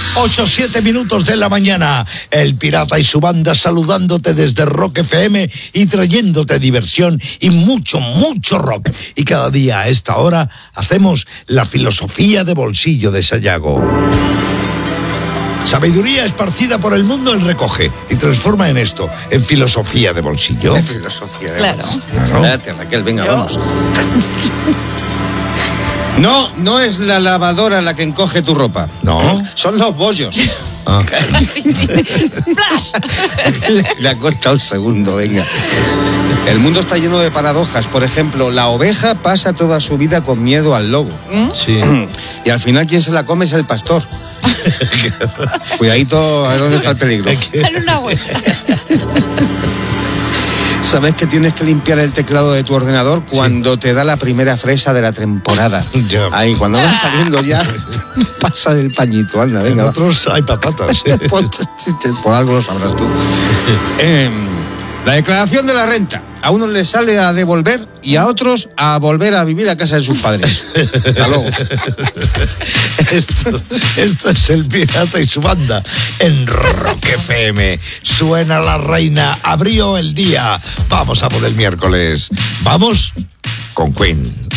8:07 minutos de la mañana. El Pirata y su banda saludándote desde Rock FM y trayéndote diversión y mucho, mucho rock. Y cada día a esta hora hacemos la filosofía de bolsillo de Sayago. Sabiduría esparcida por el mundo, él recoge y transforma en esto, en filosofía de bolsillo. En filosofía de bolsillo. Claro. Espérate, Raquel, venga, vamos. No es la lavadora la que encoge tu ropa. No. Son los bollos. Ah. Le ha costado un segundo, venga. El mundo está lleno de paradojas. Por ejemplo, la oveja pasa toda su vida con miedo al lobo. Sí. Y al final quien se la come es el pastor. Cuidadito, a ver dónde está el peligro. Dale una vuelta. ¿Sabes que tienes que limpiar el teclado de tu ordenador cuando te da la primera fresa de la temporada? Ya. Ahí, cuando vas saliendo ya, pasa el pañito, anda, venga. En otros hay patatas. Por algo lo sabrás tú. La declaración de la renta. A unos les sale a devolver y a otros a volver a vivir a casa de sus padres. Hasta luego. Esto es el Pirata y su banda en Rock FM. Suena la reina, abrió el día. Vamos a por el miércoles. Vamos con Queen.